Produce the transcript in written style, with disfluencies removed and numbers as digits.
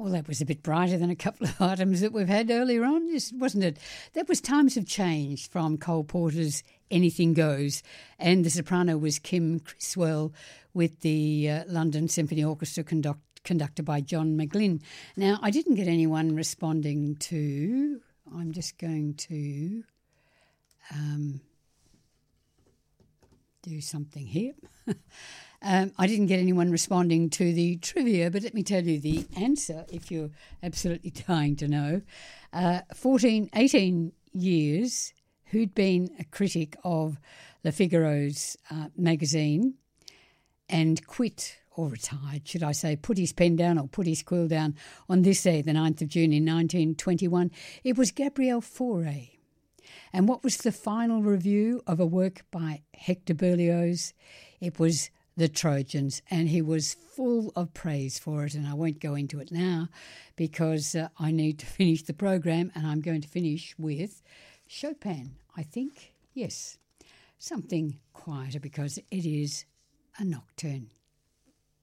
Well, that was a bit brighter than a couple of items that we've had earlier on, wasn't it? That was Times Have Changed from Cole Porter's Anything Goes. And the soprano was Kim Criswell with the London Symphony Orchestra conducted by John McGlynn. Now, I didn't get anyone responding to... I'm just going to do something here. I didn't get anyone responding to the trivia, but let me tell you the answer if you're absolutely dying to know. 18 years, who'd been a critic of Le Figaro's magazine and quit, or retired, should I say, put his pen down or put his quill down on this day, the 9th of June in 1921. It was Gabriel Fauré. And what was the final review of a work by Hector Berlioz? It was The Trojans, and he was full of praise for it, and I won't go into it now because I need to finish the program, and I'm going to finish with Chopin, I think. Yes, something quieter because it is a nocturne.